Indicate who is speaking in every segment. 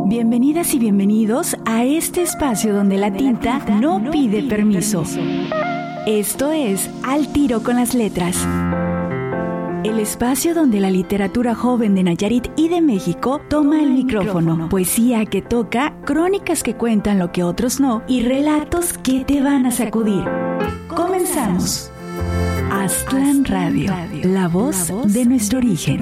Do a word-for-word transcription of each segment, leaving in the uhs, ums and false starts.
Speaker 1: Bienvenidas y bienvenidos a este espacio donde la tinta no pide permiso. Esto es Al Tiro con las Letras. El espacio donde la literatura joven de Nayarit y de México toma el micrófono. Poesía que toca, crónicas que cuentan lo que otros no y relatos que te van a sacudir. Comenzamos. Aztlán Radio, la voz de nuestro origen.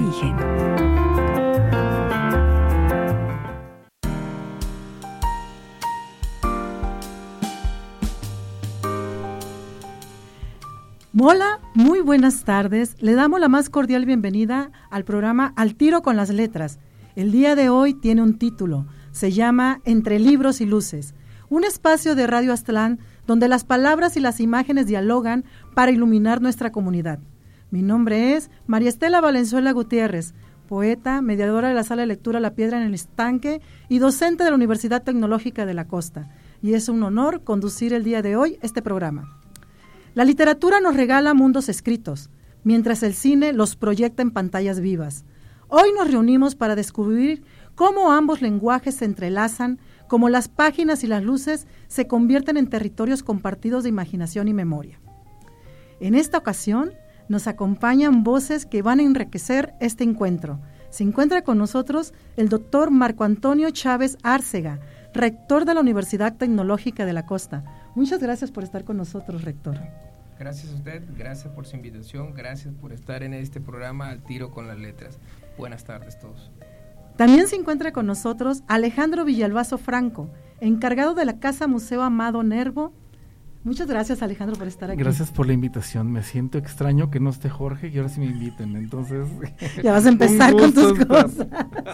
Speaker 2: Hola, muy buenas tardes. Le damos la más cordial bienvenida al programa Al Tiro con las Letras. El día de hoy tiene un título, se llama Entre Libros y Luces, un espacio de Radio Aztlán donde las palabras y las imágenes dialogan para iluminar nuestra comunidad. Mi nombre es María Estela Valenzuela Gutiérrez, poeta, mediadora de la Sala de Lectura La Piedra en el Estanque y docente de la Universidad Tecnológica de la Costa. Y es un honor conducir el día de hoy este programa. La literatura nos regala mundos escritos, mientras el cine los proyecta en pantallas vivas. Hoy nos reunimos para descubrir cómo ambos lenguajes se entrelazan, cómo las páginas y las luces se convierten en territorios compartidos de imaginación y memoria. En esta ocasión nos acompañan voces que van a enriquecer este encuentro. Se encuentra con nosotros el doctor Marco Antonio Chávez Árcega, rector de la Universidad Tecnológica de la Costa. Muchas gracias por estar con nosotros, rector.
Speaker 3: Gracias a usted, gracias por su invitación, gracias por estar en este programa Al Tiro con las Letras. Buenas tardes a todos.
Speaker 2: También se encuentra con nosotros Alejandro Villalbazo Franco, encargado de la Casa Museo Amado Nervo. Muchas gracias, Alejandro, por estar aquí.
Speaker 4: Gracias por la invitación. Me siento extraño que no esté Jorge y ahora sí me inviten. Entonces,
Speaker 2: ya vas a empezar con tus estar. cosas.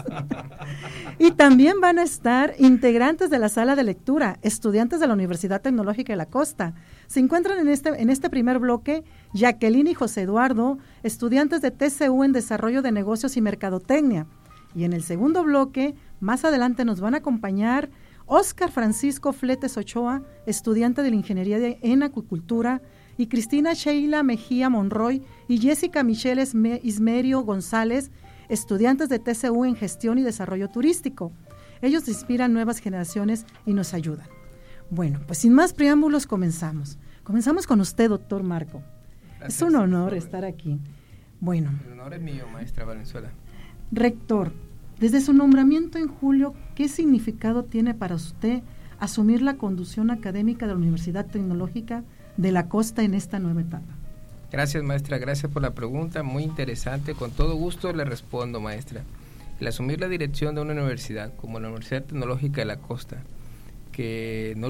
Speaker 2: Y también van a estar integrantes de la Sala de Lectura, estudiantes de la Universidad Tecnológica de la Costa. Se encuentran en este, en este primer bloque Jacqueline y José Eduardo, estudiantes de T C U en Desarrollo de Negocios y Mercadotecnia. Y en el segundo bloque, más adelante nos van a acompañar Óscar Francisco Fletes Ochoa, estudiante de la Ingeniería de, en Acuicultura, y Cristina Sheila Mejía Monroy y Jessica Michelle Esme, Ismerio González, estudiantes de T C U en Gestión y Desarrollo Turístico. Ellos inspiran nuevas generaciones y nos ayudan. Bueno, pues sin más preámbulos comenzamos. Comenzamos con usted, doctor Marco. Gracias, es un honor estar aquí. Bueno.
Speaker 3: El honor es mío, maestra Valenzuela.
Speaker 2: Rector, desde su nombramiento en julio, ¿qué significado tiene para usted asumir la conducción académica de la Universidad Tecnológica de la Costa en esta nueva etapa?
Speaker 3: Gracias, maestra, gracias por la pregunta, muy interesante. Con todo gusto le respondo, maestra. El asumir la dirección de una universidad como la Universidad Tecnológica de la Costa, que no